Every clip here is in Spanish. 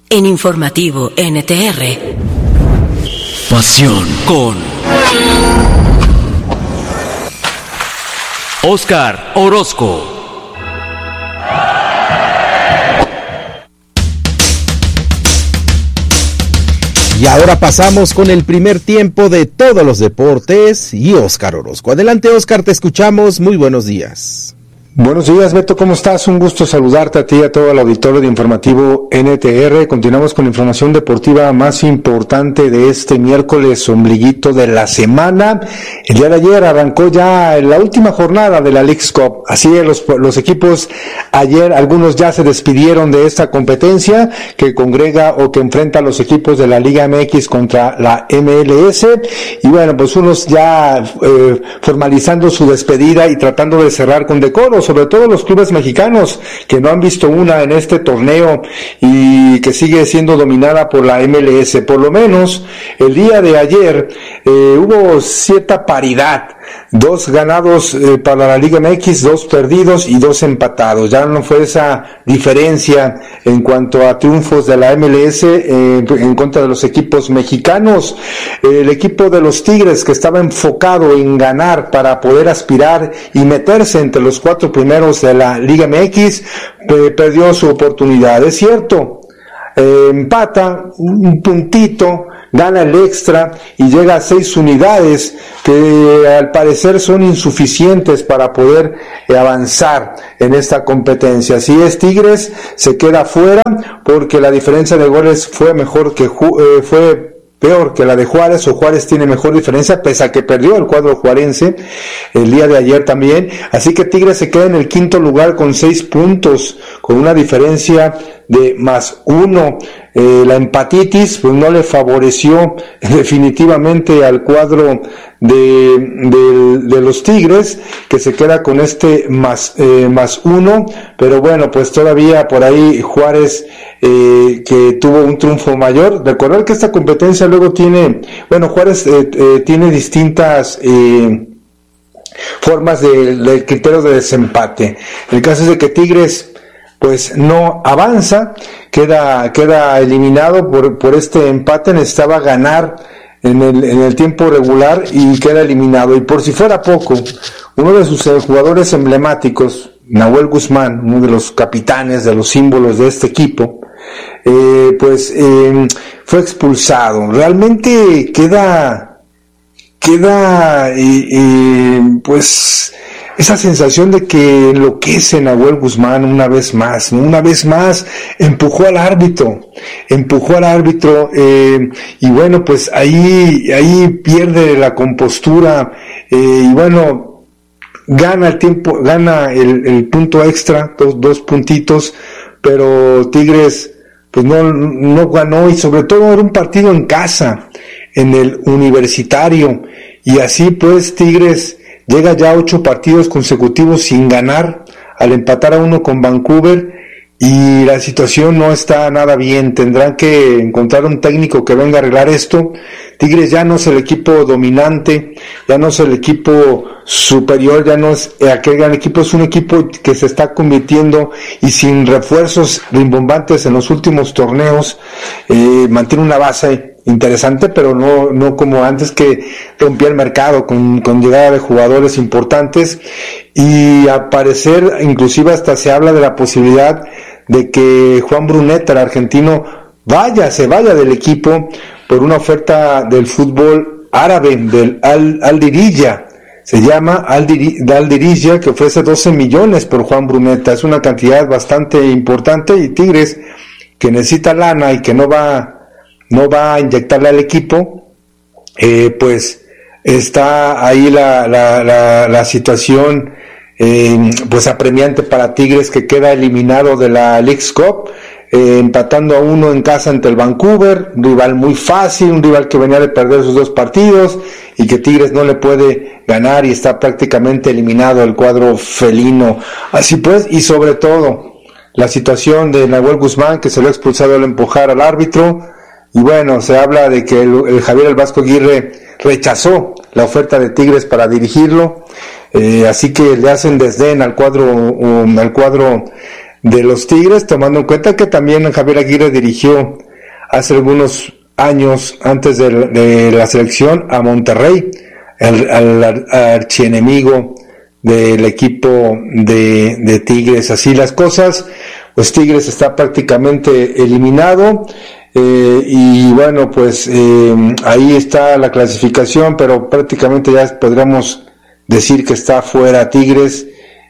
En Informativo NTR. Pasión con Oscar Orozco. Y ahora pasamos con el primer tiempo de todos los deportes y Oscar Orozco. Adelante, Oscar, te escuchamos. Muy buenos días. Buenos días, Beto, ¿cómo estás? Un gusto saludarte a ti y a todo el auditorio de Informativo NTR. Continuamos con la información deportiva más importante de este miércoles, ombliguito de la semana. El día de ayer arrancó ya la última jornada de la Leagues Cup. Así es, los equipos ayer, algunos ya se despidieron de esta competencia que congrega o que enfrenta a los equipos de la Liga MX contra la MLS. Y bueno, pues unos ya formalizando su despedida y tratando de cerrar con decoro, sobre todo los clubes mexicanos que no han visto una en este torneo y que sigue siendo dominada por la MLS. Por lo menos el día de ayer hubo cierta paridad. 2 ganados para la Liga MX, 2 perdidos y 2 empatados. Ya no fue esa diferencia en cuanto a triunfos de la MLS en contra de los equipos mexicanos. El equipo de los Tigres, que estaba enfocado en ganar para poder aspirar y meterse entre los 4 primeros de la Liga MX, perdió su oportunidad. Es cierto, empata un puntito, gana el extra y llega a 6 unidades que al parecer son insuficientes para poder avanzar en esta competencia. Así es, Tigres se queda fuera porque la diferencia de goles fue peor que la de Juárez, o Juárez tiene mejor diferencia, pese a que perdió el cuadro juarense el día de ayer también. Así que Tigres se queda en el 5º lugar con 6 puntos, con una diferencia de +1. La empatitis pues no le favoreció definitivamente al cuadro de los Tigres, que se queda con este +1, pero bueno, pues todavía por ahí Juárez que tuvo un triunfo mayor. Recordar que esta competencia luego tiene, Juárez tiene distintas formas de criterio de desempate. El caso es de que Tigres pues no avanza, queda eliminado por este empate. Necesitaba ganar en el tiempo regular y queda eliminado. Y por si fuera poco, uno de sus jugadores emblemáticos, Nahuel Guzmán, uno de los capitanes, de los símbolos de este equipo, fue expulsado. Realmente queda esa sensación de que enloquece Nahuel Guzmán una vez más empujó al árbitro, y bueno, pues ahí pierde la compostura, y bueno, gana el tiempo, gana el punto extra, dos puntitos, pero Tigres pues no ganó, y sobre todo era un partido en casa, en el Universitario, y así pues Tigres llega ya a 8 partidos consecutivos sin ganar, al empatar a 1 con Vancouver, y la situación no está nada bien. Tendrán que encontrar un técnico que venga a arreglar esto. Tigres ya no es el equipo dominante, ya no es el equipo superior, ya no es aquel gran equipo, es un equipo que se está convirtiendo, y sin refuerzos rimbombantes en los últimos torneos, mantiene una base interesante, pero no como antes, que rompía el mercado con llegada de jugadores importantes, y al parecer inclusive hasta se habla de la posibilidad de que Juan Bruneta, el argentino, se vaya del equipo por una oferta del fútbol árabe, del Al-Diriyah. Se llama Al-Diriyah, que ofrece 12 millones por Juan Bruneta. Es una cantidad bastante importante, y Tigres, que necesita lana y que no va a inyectarle al equipo, pues está ahí la situación pues apremiante para Tigres, que queda eliminado de la Leagues Cup, empatando a 1 en casa ante el Vancouver, un rival muy fácil, un rival que venía de perder sus 2 partidos y que Tigres no le puede ganar, y está prácticamente eliminado el cuadro felino. Así pues, y sobre todo la situación de Nahuel Guzmán, que se lo ha expulsado al empujar al árbitro. Y bueno, se habla de que el Javier El Vasco Aguirre rechazó la oferta de Tigres para dirigirlo, así que le hacen desdén al cuadro de los Tigres, tomando en cuenta que también Javier Aguirre dirigió hace algunos años, antes de la selección, a Monterrey, al archienemigo del equipo de Tigres. Así las cosas, pues Tigres está prácticamente eliminado, y bueno, pues ahí está la clasificación, pero prácticamente ya podríamos decir que está fuera Tigres.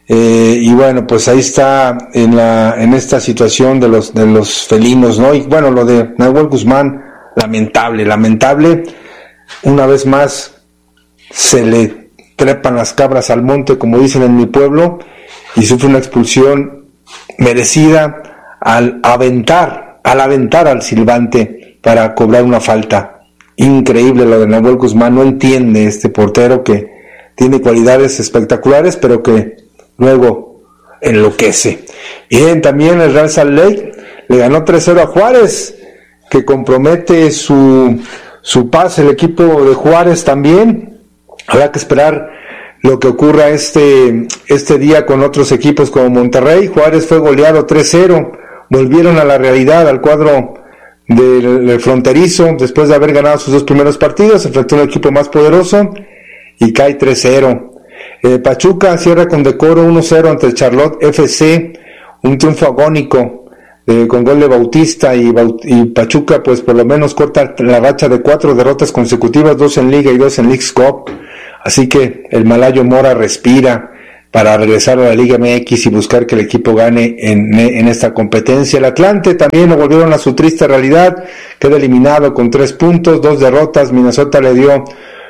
Y bueno, pues ahí está en esta situación de los felinos, ¿no? Y bueno, lo de Nahuel Guzmán, lamentable, una vez más se le trepan las cabras al monte, como dicen en mi pueblo, y sufre una expulsión merecida al aventar al silbante para cobrar una falta. Increíble lo de Nahuel Guzmán, no entiende este portero que tiene cualidades espectaculares, pero que luego enloquece. Bien, también el Real Salt Lake le ganó 3-0 a Juárez, que compromete su pase el equipo de Juárez también. Habrá que esperar lo que ocurra este día con otros equipos como Monterrey. Juárez fue goleado 3-0, volvieron a la realidad al cuadro del fronterizo, después de haber ganado sus 2 primeros partidos, se enfrentó a un equipo más poderoso y cae 3-0. Pachuca cierra con decoro 1-0 ante el Charlotte FC, un triunfo agónico con gol de Bautista, y Pachuca pues por lo menos corta la racha de 4 derrotas consecutivas, 2 en Liga y 2 en Leagues Cup, así que el malayo Mora respira para regresar a la Liga MX y buscar que el equipo gane en esta competencia. El Atlante también lo volvieron a su triste realidad, queda eliminado con 3 puntos, 2 derrotas, Minnesota le dio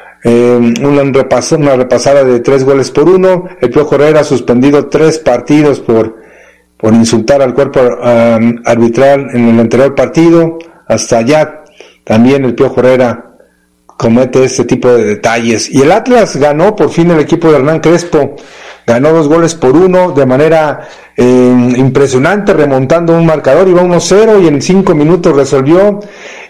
una repasada de 3-1. El Piojo Herrera suspendido 3 partidos por insultar al cuerpo arbitral en el anterior partido. Hasta allá también el Piojo Herrera comete este tipo de detalles. Y el Atlas ganó por fin, el equipo de Hernán Crespo ganó 2-1 de manera impresionante, remontando un marcador, iba 1-0 y en 5 minutos resolvió.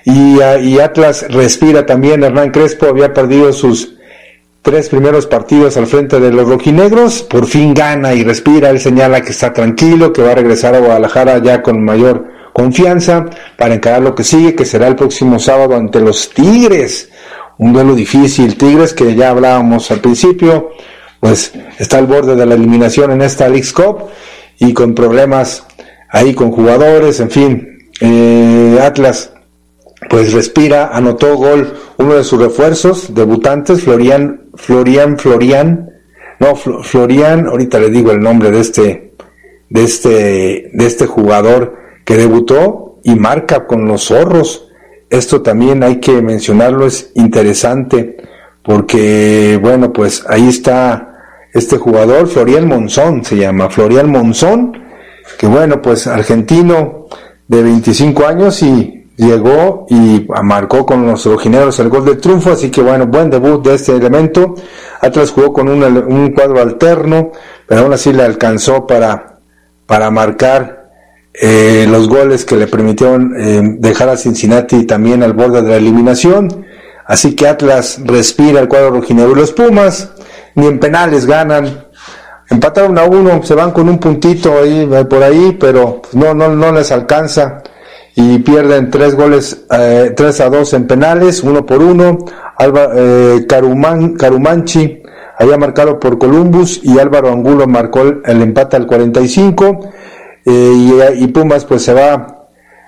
Y Atlas respira también. Hernán Crespo había perdido sus 3 primeros partidos al frente de los rojinegros, por fin gana y respira. Él señala que está tranquilo, que va a regresar a Guadalajara ya con mayor confianza para encarar lo que sigue, que será el próximo sábado ante los Tigres, un duelo difícil. Tigres, que ya hablábamos al principio, pues está al borde de la eliminación en esta Leagues Cup y con problemas ahí con jugadores, en fin. Atlas pues respira, anotó gol uno de sus refuerzos debutantes, Florian, ahorita le digo el nombre de este jugador que debutó y marca con los Zorros. Esto también hay que mencionarlo, es interesante, porque bueno, pues ahí está este jugador, Florian Monzón se llama, Florian Monzón, que bueno, pues argentino de 25 años y llegó y marcó con los rojineros el gol del triunfo, así que bueno, buen debut de este elemento. Atlas jugó con un cuadro alterno, pero aún así le alcanzó para marcar los goles que le permitieron dejar a Cincinnati también al borde de la eliminación. Así que Atlas respira el cuadro rojinegro. Los Pumas ni en penales ganan, empataron 1-1, se van con un puntito ahí por ahí, pero no les alcanza. Y pierden 3-2 en penales, 1-1. Carumanchi había marcado por Columbus y Álvaro Angulo marcó el empate al 45. Y Pumas pues se va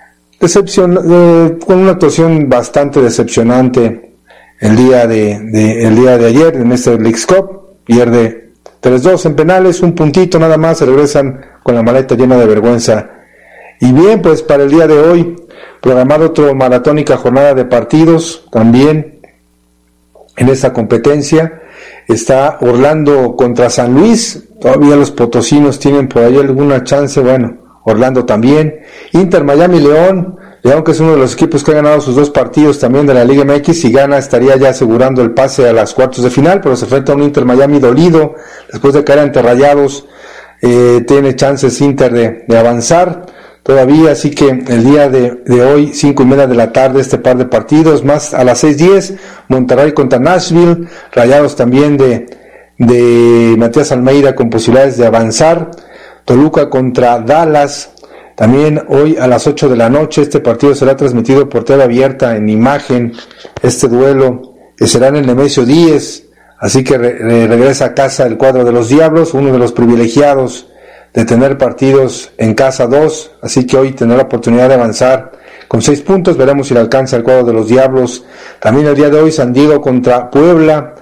con una actuación bastante decepcionante el día de ayer en este Leagues Cup. Pierde 3-2 en penales, un puntito nada más, se regresan con la maleta llena de vergüenza. Y bien, pues para el día de hoy, programado otro maratónica jornada de partidos, también en esta competencia, está Orlando contra San Luis, todavía los potosinos tienen por ahí alguna chance, bueno, Orlando también, Inter Miami León que es uno de los equipos que ha ganado sus 2 partidos también de la Liga MX, si gana estaría ya asegurando el pase a las cuartos de final, pero se enfrenta a un Inter Miami dolido, después de caer ante Rayados, tiene chances Inter de avanzar todavía, así que el día de hoy, 5:30 de la tarde, este par de partidos, más a las 6:10, Monterrey contra Nashville, Rayados también de Matías Almeida con posibilidades de avanzar, Toluca contra Dallas, también hoy a las 8 de la noche. Este partido será transmitido por TV abierta en imagen, este duelo que será en el Nemesio 10, así que regresa a casa el cuadro de los Diablos, uno de los privilegiados de tener partidos en casa 2, así que hoy tendrá la oportunidad de avanzar con 6 puntos, veremos si le alcanza el cuadro de los Diablos. También el día de hoy San Diego contra Puebla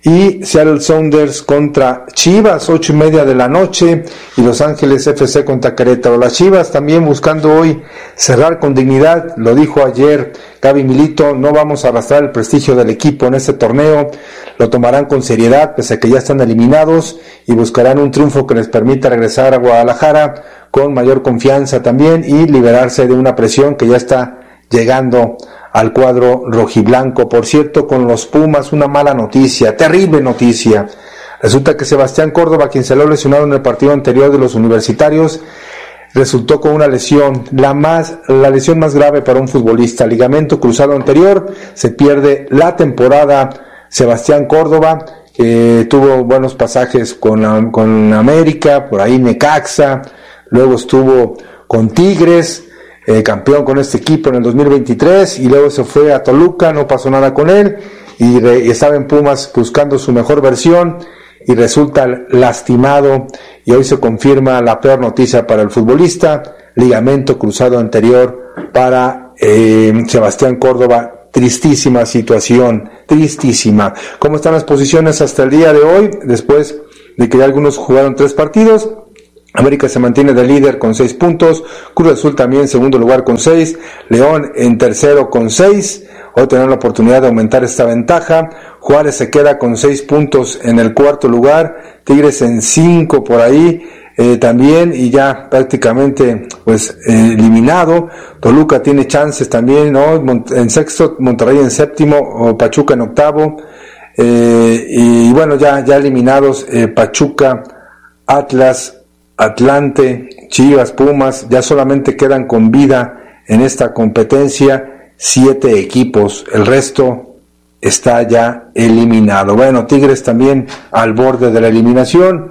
y Seattle Sounders contra Chivas, 8:30 de la noche, y Los Ángeles FC contra Querétaro. Las Chivas también buscando hoy cerrar con dignidad, lo dijo ayer Gaby Milito, no vamos a arrastrar el prestigio del equipo en este torneo, lo tomarán con seriedad pese a que ya están eliminados y buscarán un triunfo que les permita regresar a Guadalajara con mayor confianza también y liberarse de una presión que ya está llegando al cuadro rojiblanco. Por cierto, con los Pumas, una mala noticia, terrible noticia. Resulta que Sebastián Córdoba, quien se lo lesionado en el partido anterior de los universitarios, resultó con una lesión, la lesión más grave para un futbolista, ligamento cruzado anterior, se pierde la temporada. Sebastián Córdoba, que tuvo buenos pasajes con América, por ahí Necaxa, luego estuvo con Tigres, campeón con este equipo en el 2023, y luego se fue a Toluca, no pasó nada con él, y estaba en Pumas buscando su mejor versión, y resulta lastimado, y hoy se confirma la peor noticia para el futbolista, ligamento cruzado anterior para Sebastián Córdoba. Tristísima situación, tristísima. ¿Cómo están las posiciones hasta el día de hoy? Después de que ya algunos jugaron 3 partidos, América se mantiene de líder con 6 puntos, Cruz Azul también en segundo lugar con 6, León en tercero con 6, hoy tendrán la oportunidad de aumentar esta ventaja, Juárez se queda con 6 puntos en el cuarto lugar, Tigres en 5 por ahí, también, y ya prácticamente pues eliminado. Toluca tiene chances también, ¿no? En sexto, Monterrey en séptimo, Pachuca en octavo, y bueno, ya eliminados Pachuca, Atlas, Atlante, Chivas, Pumas, ya solamente quedan con vida en esta competencia 7 equipos, el resto está ya eliminado. Bueno, Tigres también al borde de la eliminación,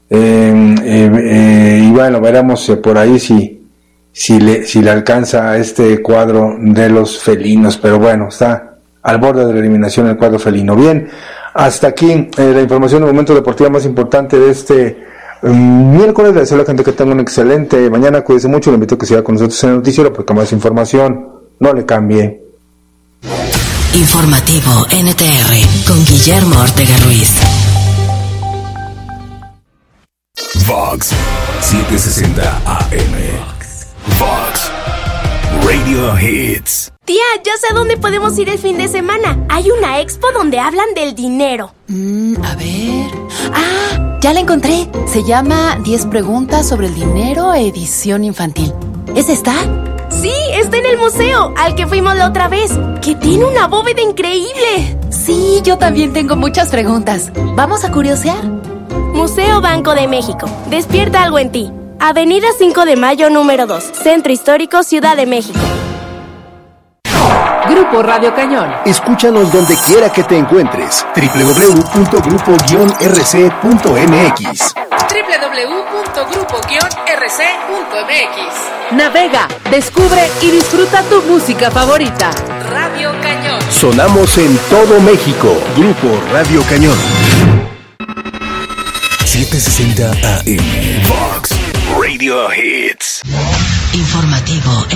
y bueno, veremos por ahí si le alcanza a este cuadro de los felinos, pero bueno, está al borde de la eliminación el cuadro felino. Bien, hasta aquí la información del momento deportivo más importante de este miércoles. Le deseo a la gente que tenga un excelente mañana, cuídese mucho, le invito a que siga con nosotros en el noticiero porque más información, no le cambie. Informativo NTR con Guillermo Ortega Ruiz. Vox 760 AM. Vox Radio Hits. Tía, ya sé a dónde podemos ir el fin de semana. Hay una expo donde hablan del dinero. A ver... ¡Ah! Ya la encontré. Se llama 10 preguntas sobre el dinero, edición infantil. ¿Es esta? Sí, está en el museo, al que fuimos la otra vez, que tiene una bóveda increíble. Sí, yo también tengo muchas preguntas. ¿Vamos a curiosear? Museo Banco de México. Despierta algo en ti. Avenida 5 de Mayo, número 2. Centro Histórico, Ciudad de México. Grupo Radio Cañón. Escúchanos donde quiera que te encuentres. www.grupo-rc.mx www.grupo-rc.mx. Navega, descubre y disfruta tu música favorita. Radio Cañón. Sonamos en todo México. Grupo Radio Cañón. 760 AM. Vox Radio Hits. Informativo